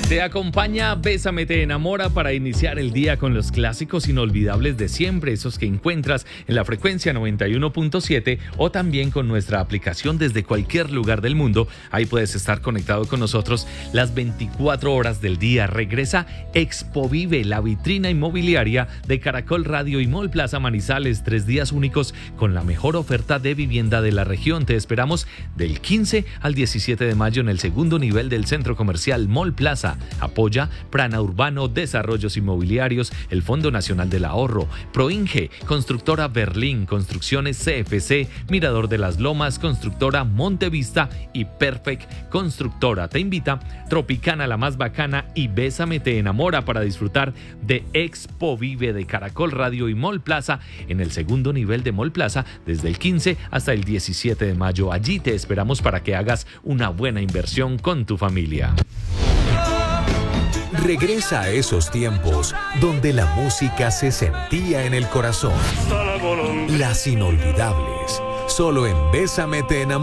Te acompaña Bésame Te Enamora para iniciar el día con los clásicos inolvidables de siempre, esos que encuentras en la frecuencia 91.7 o también con nuestra aplicación desde cualquier lugar del mundo. Ahí puedes estar conectado con nosotros las 24 horas del día. Regresa Expo Vive, la vitrina inmobiliaria de Caracol Radio y Mall Plaza Manizales. 3 días únicos con la mejor oferta de vivienda de la región. Te esperamos del 15 al 17 de mayo en el segundo nivel del centro comercial Mall Plaza. Apoya Prana Urbano, Desarrollos Inmobiliarios, el Fondo Nacional del Ahorro, Proinge, Constructora Berlín, Construcciones CFC, Mirador de las Lomas, Constructora Montevista y Perfect Constructora. Te invita Tropicana, la más bacana, y Bésame Te Enamora para disfrutar de Expo Vive de Caracol Radio y Mall Plaza en el segundo nivel de Mall Plaza desde el 15 hasta el 17 de mayo. Allí te esperamos para que hagas una buena inversión con tu familia. Regresa a esos tiempos donde la música se sentía en el corazón. Las inolvidables, solo en Bésame Te Enamora.